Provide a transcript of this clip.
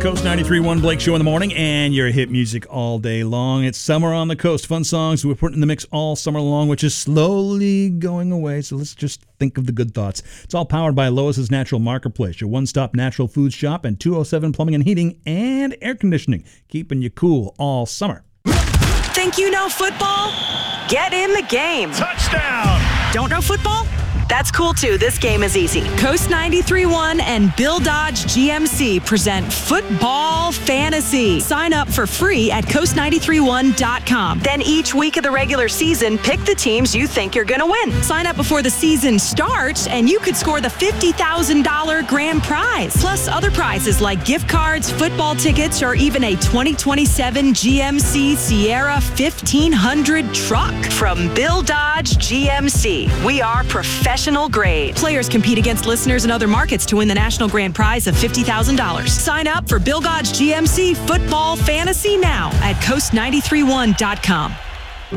Coast 93.1 Blake Show in the morning, and your hit music all day long. It's Summer on the Coast. Fun songs we're putting in the mix all summer long, which is slowly going away. So let's just think of the good thoughts. It's all powered by Lois's Natural Marketplace, your one-stop natural food shop, and 207 Plumbing and Heating and Air Conditioning, keeping you cool all summer. Think you know football? Get in the game. Touchdown! Don't know football? That's cool too. This game is easy. Coast 93.1 and Bill Dodge GMC present Football Fantasy. Sign up for free at coast931.com. Then each week of the regular season, pick the teams you think you're going to win. Sign up before the season starts, and you could score the $50,000 grand prize. Plus other prizes like gift cards, football tickets, or even a 2027 GMC Sierra 1500 truck. From Bill Dodge GMC, we are professional grade. Players compete against listeners in other markets to win the national grand prize of $50,000. Sign up for Bill Dodge GMC Football Fantasy now at coast931.com.